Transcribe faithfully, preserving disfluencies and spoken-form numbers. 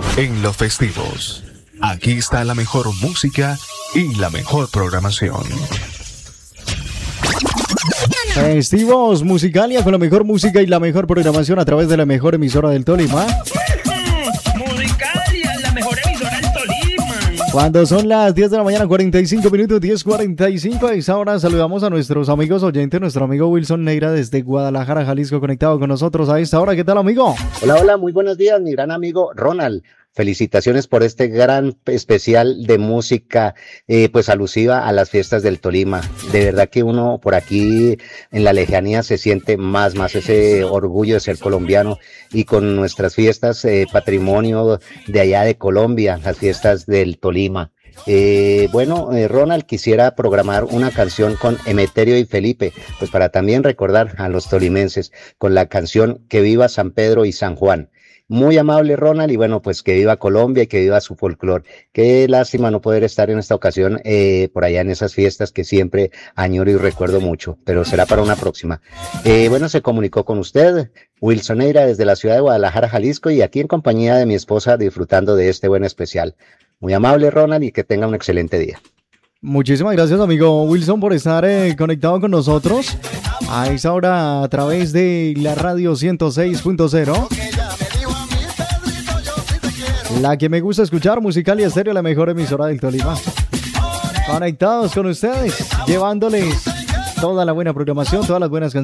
en los festivos. Aquí está la mejor música y la mejor programación. Festivos Musicalia con la mejor música y la mejor programación a través de la mejor emisora del Tolima. Musicalia, la mejor emisora del Tolima. Cuando son las diez de la mañana, cuarenta y cinco minutos, diez cuarenta y cinco. A esa hora saludamos a nuestros amigos oyentes, nuestro amigo Wilson Neira desde Guadalajara, Jalisco, conectado con nosotros a esta hora. ¿Qué tal, amigo? Hola, hola, muy buenos días, mi gran amigo Ronald. Felicitaciones por este gran especial de música, eh, pues alusiva a las fiestas del Tolima. De verdad que uno por aquí en la lejanía se siente más, más ese orgullo de ser colombiano y con nuestras fiestas, eh, patrimonio de allá de Colombia, las fiestas del Tolima. Eh, bueno, eh, Ronald, quisiera programar una canción con Emeterio y Felipe, pues para también recordar a los tolimenses con la canción Que viva San Pedro y San Juan. Muy amable, Ronald, y bueno, pues que viva Colombia y que viva su folclor. Qué lástima no poder estar en esta ocasión eh, por allá en esas fiestas que siempre añoro y recuerdo mucho, pero será para una próxima. Eh, bueno, se comunicó con usted, Wilson Neira, desde la ciudad de Guadalajara, Jalisco, y aquí en compañía de mi esposa disfrutando de este buen especial. Muy amable, Ronald, y que tenga un excelente día. Muchísimas gracias, amigo Wilson, por estar eh, conectado con nosotros a esa hora a través de la radio ciento seis punto cero. La que me gusta escuchar, Musicalia Estéreo, la mejor emisora del Tolima. Conectados con ustedes, llevándoles toda la buena programación, todas las buenas canciones.